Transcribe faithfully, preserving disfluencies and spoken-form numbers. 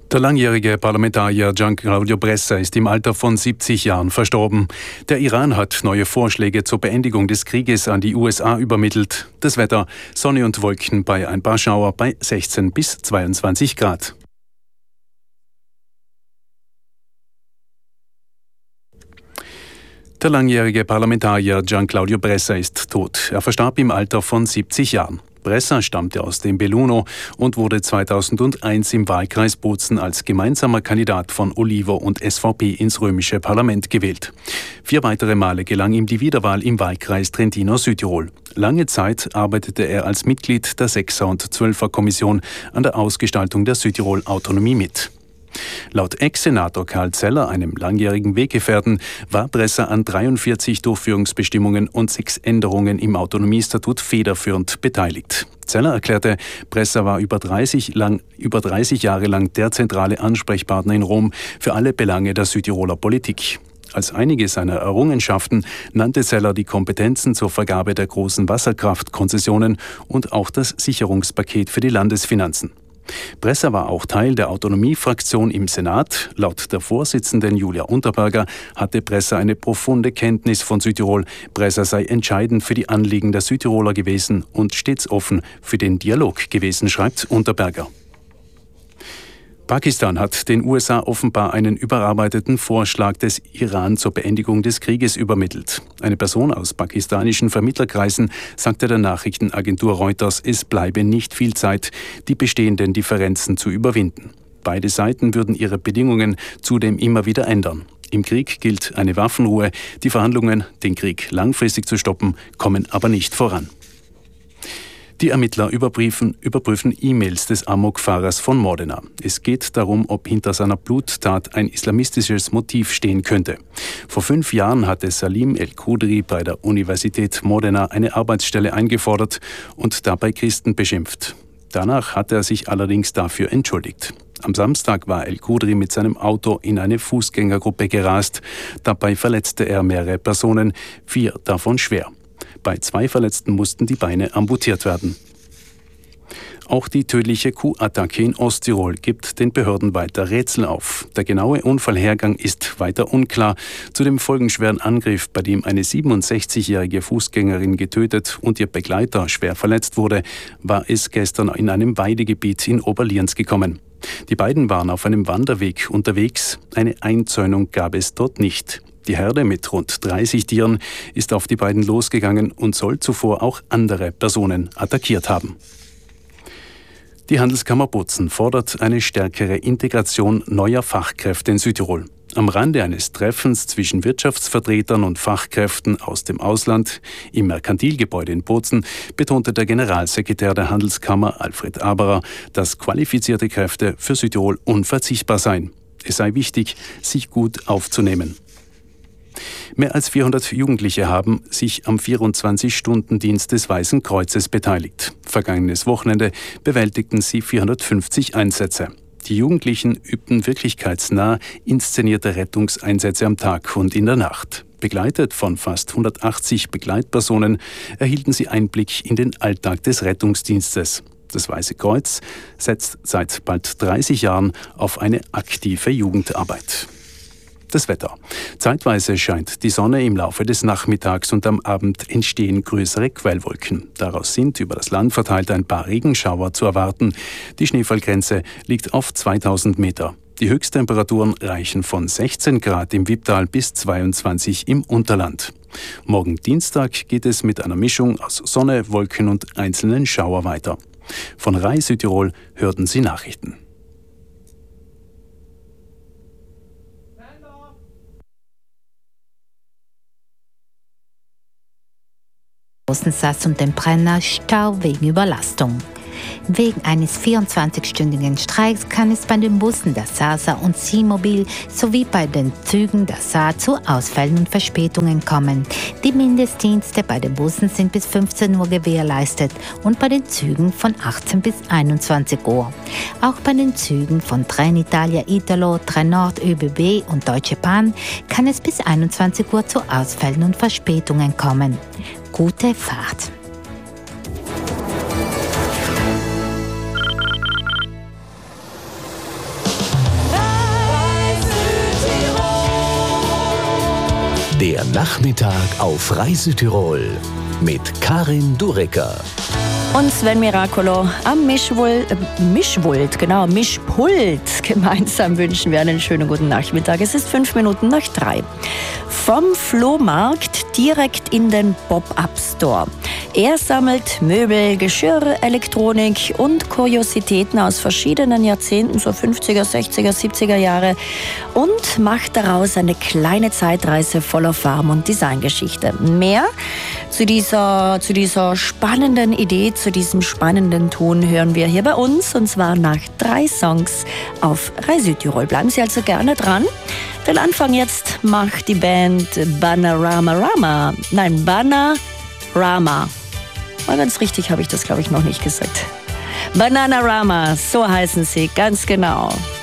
Der langjährige Parlamentarier Gian Claudio Bressa ist im Alter von siebzig Jahren verstorben. Der Iran hat neue Vorschläge zur Beendigung des Krieges an die U S A übermittelt. Das Wetter: Sonne und Wolken bei ein paar Schauer bei sechzehn bis zweiundzwanzig Grad. Der langjährige Parlamentarier Gian Claudio Bressa ist tot. Er verstarb im Alter von siebzig Jahren. Bressa stammte aus dem Belluno und wurde zweitausendeins im Wahlkreis Bozen als gemeinsamer Kandidat von Olivo und S V P ins römische Parlament gewählt. Vier weitere Male gelang ihm die Wiederwahl im Wahlkreis Trentino-Südtirol. Lange Zeit arbeitete er als Mitglied der Sechser- und Zwölfer-Kommission an der Ausgestaltung der Südtirol-Autonomie mit. Laut Ex-Senator Karl Zeller, einem langjährigen Weggefährten, war Bressa an dreiundvierzig Durchführungsbestimmungen und sechs Änderungen im Autonomiestatut federführend beteiligt. Zeller erklärte, Bressa war über dreißig, lang, über dreißig Jahre lang der zentrale Ansprechpartner in Rom für alle Belange der Südtiroler Politik. Als einige seiner Errungenschaften nannte Zeller die Kompetenzen zur Vergabe der großen Wasserkraftkonzessionen und auch das Sicherungspaket für die Landesfinanzen. Bressa war auch Teil der Autonomiefraktion im Senat. Laut der Vorsitzenden Julia Unterberger hatte Bressa eine profunde Kenntnis von Südtirol. Bressa sei entscheidend für die Anliegen der Südtiroler gewesen und stets offen für den Dialog gewesen, schreibt Unterberger. Pakistan hat den U S A offenbar einen überarbeiteten Vorschlag des Iran zur Beendigung des Krieges übermittelt. Eine Person aus pakistanischen Vermittlerkreisen sagte der Nachrichtenagentur Reuters, es bleibe nicht viel Zeit, die bestehenden Differenzen zu überwinden. Beide Seiten würden ihre Bedingungen zudem immer wieder ändern. Im Krieg gilt eine Waffenruhe. Die Verhandlungen, den Krieg langfristig zu stoppen, kommen aber nicht voran. Die Ermittler überprüfen, überprüfen E-Mails des Amokfahrers von Modena. Es geht darum, ob hinter seiner Bluttat ein islamistisches Motiv stehen könnte. Vor fünf Jahren hatte Salim El-Khudri bei der Universität Modena eine Arbeitsstelle eingefordert und dabei Christen beschimpft. Danach hat er sich allerdings dafür entschuldigt. Am Samstag war El-Khudri mit seinem Auto in eine Fußgängergruppe gerast. Dabei verletzte er mehrere Personen, vier davon schwer. Bei zwei Verletzten mussten die Beine amputiert werden. Auch die tödliche Kuhattacke in Osttirol gibt den Behörden weiter Rätsel auf. Der genaue Unfallhergang ist weiter unklar. Zu dem folgenschweren Angriff, bei dem eine siebenundsechzigjährige Fußgängerin getötet und ihr Begleiter schwer verletzt wurde, war es gestern in einem Weidegebiet in Oberlienz gekommen. Die beiden waren auf einem Wanderweg unterwegs. Eine Einzäunung gab es dort nicht. Die Herde mit rund dreißig Tieren ist auf die beiden losgegangen und soll zuvor auch andere Personen attackiert haben. Die Handelskammer Bozen fordert eine stärkere Integration neuer Fachkräfte in Südtirol. Am Rande eines Treffens zwischen Wirtschaftsvertretern und Fachkräften aus dem Ausland im Merkantilgebäude in Bozen betonte der Generalsekretär der Handelskammer, Alfred Aberer, dass qualifizierte Kräfte für Südtirol unverzichtbar seien. Es sei wichtig, sich gut aufzunehmen. Mehr als vierhundert Jugendliche haben sich am vierundzwanzig-Stunden-Dienst des Weißen Kreuzes beteiligt. Vergangenes Wochenende bewältigten sie vierhundertfünfzig Einsätze. Die Jugendlichen übten wirklichkeitsnah inszenierte Rettungseinsätze am Tag und in der Nacht. Begleitet von fast hundertachtzig Begleitpersonen erhielten sie Einblick in den Alltag des Rettungsdienstes. Das Weiße Kreuz setzt seit bald dreißig Jahren auf eine aktive Jugendarbeit. Das Wetter. Zeitweise scheint die Sonne im Laufe des Nachmittags und am Abend entstehen größere Quellwolken. Daraus sind über das Land verteilt ein paar Regenschauer zu erwarten. Die Schneefallgrenze liegt auf zweitausend Meter. Die Höchsttemperaturen reichen von sechzehn Grad im Wipptal bis zweiundzwanzig im Unterland. Morgen Dienstag geht es mit einer Mischung aus Sonne, Wolken und einzelnen Schauer weiter. Von R A I Südtirol hörten Sie Nachrichten. Saß und dem Brenner Stau wegen Überlastung. Wegen eines vierundzwanzigstündigen Streiks kann es bei den Bussen der SASA und SIMobil sowie bei den Zügen der S A zu Ausfällen und Verspätungen kommen. Die Mindestdienste bei den Bussen sind bis fünfzehn Uhr gewährleistet und bei den Zügen von achtzehn bis einundzwanzig Uhr. Auch bei den Zügen von Trenitalia Italo, Trenord ÖBB und Deutsche Bahn kann es bis einundzwanzig Uhr zu Ausfällen und Verspätungen kommen. Gute Fahrt! Nachmittag auf Reise Tirol mit Karin Durecker. Und Sven Miracolo am Mischwult, äh, Mischwult, genau, Mischpult. Gemeinsam wünschen wir einen schönen guten Nachmittag. Es ist fünf Minuten nach drei. Vom Flohmarkt direkt in den Pop-Up-Store. Er sammelt Möbel, Geschirr, Elektronik und Kuriositäten aus verschiedenen Jahrzehnten, so fünfziger, sechziger, siebziger Jahre, und macht daraus eine kleine Zeitreise voller Farben- und Designgeschichte. Mehr zu dieser, zu dieser spannenden Idee, zu diesem spannenden Ton hören wir hier bei uns, und zwar nach drei Songs auf Reise Südtirol. Bleiben Sie also gerne dran. Den Anfang jetzt macht die Band Bananarama Rama. Nein, Bananarama. Mal ganz richtig habe ich das, glaube ich, noch nicht gesagt. Bananarama, so heißen sie, ganz genau.